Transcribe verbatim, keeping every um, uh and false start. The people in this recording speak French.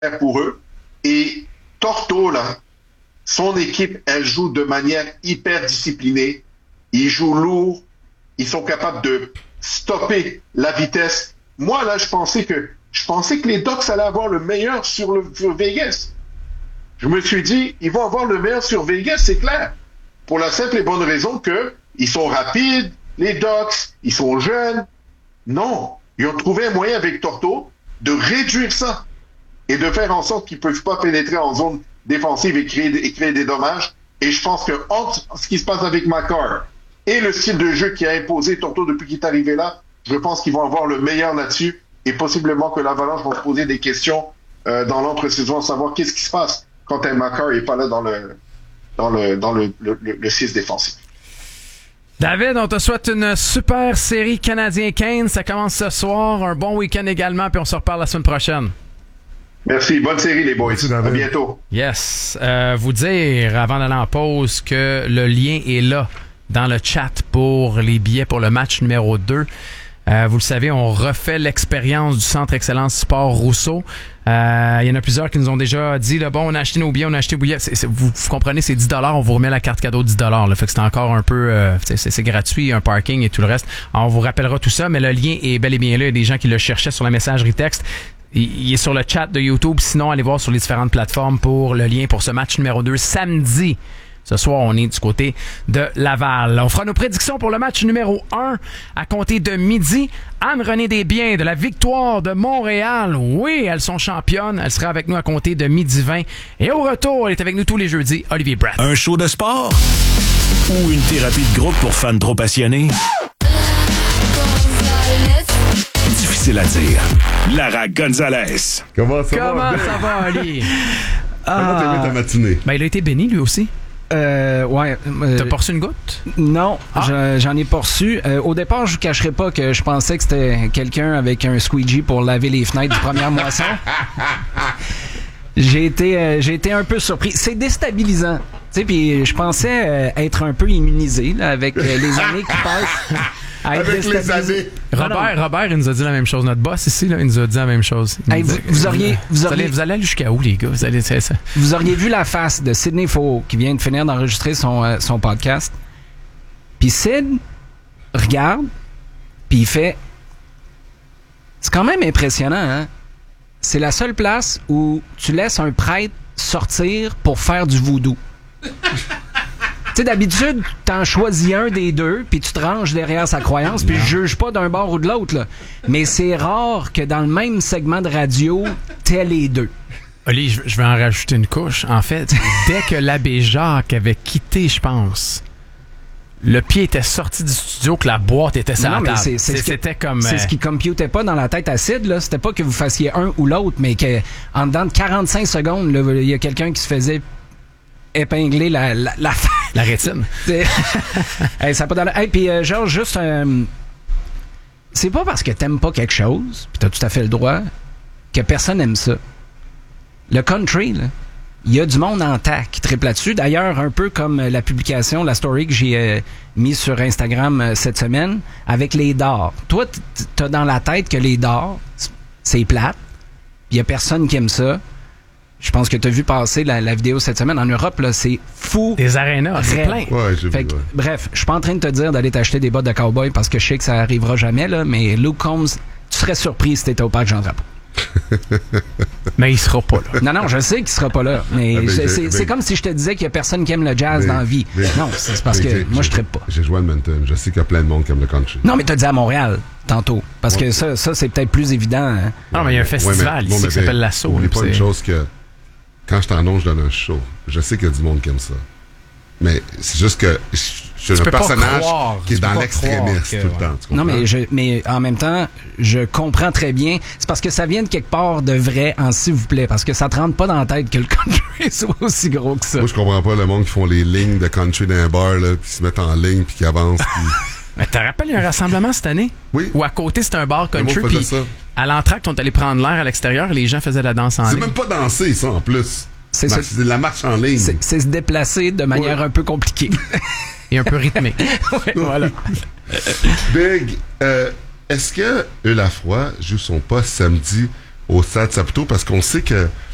pour eux. Et Torto, là, son équipe, elle joue de manière hyper disciplinée. Ils jouent lourd. Ils sont capables de stopper la vitesse. Moi, là, je pensais que je pensais que les Ducks allaient avoir le meilleur sur, le, sur Vegas. Je me suis dit, ils vont avoir le meilleur sur Vegas, c'est clair. Pour la simple et bonne raison que ils sont rapides, les Ducks, ils sont jeunes. Non, ils ont trouvé un moyen avec Torto de réduire ça et de faire en sorte qu'ils ne peuvent pas pénétrer en zone défensive et créer, et créer des dommages. Et je pense que entre ce qui se passe avec Makar et le style de jeu qui a imposé Torto depuis qu'il est arrivé là, je pense qu'ils vont avoir le meilleur là-dessus et possiblement que l'Avalanche vont se poser des questions euh, dans l'entre-saison à savoir qu'est-ce qui se passe quand un Makar n'est pas là dans le dans le dans le, le, le, le six défensif. David, on te souhaite une super série Canadien-Kane. Ça commence ce soir. Un bon week-end également, puis on se reparle la semaine prochaine. Merci. Bonne série, les boys. Merci, à bientôt. Yes. Euh, vous dire, avant d'aller en pause, que le lien est là dans le chat pour les billets pour le match numéro deux. Euh, vous le savez, on refait l'expérience du Centre Excellence Sport Rousseau. Euh, il y en a plusieurs qui nous ont déjà dit, là, bon, on a acheté nos billets, on a acheté nos billets. C'est, c'est, vous, vous comprenez, c'est dix dollars, on vous remet la carte cadeau de dix dollars. Là, fait que c'est encore un peu, euh, c'est, c'est gratuit, un parking et tout le reste. Alors, on vous rappellera tout ça, mais le lien est bel et bien là. Il y a des gens qui le cherchaient sur la messagerie texte. Il est sur le chat de YouTube. Sinon, allez voir sur les différentes plateformes pour le lien pour ce match numéro deux samedi. Ce soir, on est du côté de Laval. On fera nos prédictions pour le match numéro un à compter de midi. Anne-Renée Desbiens de la Victoire de Montréal. Oui, elles sont championnes. Elle sera avec nous à compter de midi vingt. Et au retour, elle est avec nous tous les jeudis, Olivier Bratt. Un show de sport ou une thérapie de groupe pour fans trop passionnés? Difficile à dire. Lara Gonzalez. Comment ça Comment va? Comment ça va, Oli? Comment t'as aimé ta matinée? Ben, il a été béni, lui aussi. Euh, ouais. Euh, T'as pas reçu une goutte? Non, ah. je, j'en ai pas reçu. Euh, au départ, je vous cacherai pas que je pensais que c'était quelqu'un avec un squeegee pour laver les fenêtres du première moisson. J'ai été, euh, j'ai été un peu surpris. C'est déstabilisant. Tu sais, puis je pensais euh, être un peu immunisé là, avec euh, les années qui passent. Avec les années. Robert, Robert, il nous a dit la même chose. Notre boss ici, là, il nous a dit la même chose. Hey, vous, dit, vous, auriez, vous, vous, auriez, allez, vous allez aller jusqu'à où, les gars? Vous, allez, c'est ça. Vous auriez vu la face de Sidney Faux qui vient de finir d'enregistrer son, euh, son podcast. Puis Sid regarde, puis il fait... C'est quand même impressionnant, hein? C'est la seule place où tu laisses un prêtre sortir pour faire du voodoo. Tu sais, d'habitude, t'en choisis un des deux, puis tu te ranges derrière sa croyance, puis je juge pas d'un bord ou de l'autre, là. Mais c'est rare que dans le même segment de radio, t'aies les deux. Oli, je, je vais en rajouter une couche. En fait, dès que l'abbé Jacques avait quitté, je pense, le pied était sorti du studio, que la boîte était sur la table. C'est, c'est c'est, c'était que, comme... C'est euh... ce qui computait pas dans la tête à Sid, là. C'était pas que vous fassiez un ou l'autre, mais qu'en dedans de quarante-cinq secondes, il y a quelqu'un qui se faisait épingler la... la, la... La rétine. Hey, ça a pas dans la... Hey, puis euh, Georges, juste euh, c'est pas parce que t'aimes pas quelque chose, puis t'as tout à fait le droit, que personne aime ça. Le country, là, il y a du monde en tac qui triple là-dessus. D'ailleurs, un peu comme la publication, la story que j'ai euh, mise sur Instagram euh, cette semaine, avec les dards. Toi, t'as dans la tête que les dards, c'est plate, il y a personne qui aime ça. Je pense que tu as vu passer la, la vidéo cette semaine. En Europe, là, c'est fou. Des arénas, c'est plein. Ouais, j'ai fait vu, que, ouais. Bref, je suis pas en train de te dire d'aller t'acheter des bottes de cowboy parce que je sais que ça arrivera jamais, là, mais Luke Combs, tu serais surpris si t'étais au parc Jean-Drapeau. Mais il sera pas là. Non, non, je sais qu'il sera pas là. Mais, ah, mais c'est, c'est, mais, c'est comme si je te disais qu'il y a personne qui aime le jazz mais, dans la vie. Mais, non, c'est parce mais, que moi, je trippe pas. J'ai joué à Edmonton. Je sais qu'il y a plein de monde qui aime le country. Non, mais t'as dit à Montréal, tantôt. Parce ouais. que ça, ça, c'est peut-être plus évident. Hein. Non, mais il y a un festival ouais, mais, ici bon, qui s'appelle l'Assaut. N'oublie pas c'est... une chose que quand je t'en je donne un show. Je sais qu'il y a du monde qui aime ça. Mais c'est juste que je suis un personnage qui est dans l'extrémiste tout le temps. Tu non, mais, je, mais en même temps, je comprends très bien. C'est parce que ça vient de quelque part de vrai en s'il vous plaît. Parce que ça te rentre pas dans la tête que le country soit aussi gros que ça. Moi, je comprends pas le monde qui font les lignes de country dans un bar, là, puis se mettent en ligne, puis qui avancent. Puis... Mais te rappelles, il y a un rassemblement cette année? Oui. Où à côté, c'était un bar country, puis à l'entracte, on est allé prendre l'air à l'extérieur et les gens faisaient la danse en c'est ligne. C'est même pas danser, ça, en plus. C'est, Mar- ça, c'est de la marche en ligne. C'est, c'est se déplacer de manière ouais. un peu compliquée. Et un peu rythmée. Ouais, voilà. Big, euh, est-ce que Eulafroy joue son poste samedi au Stade Saputo? Parce qu'on sait que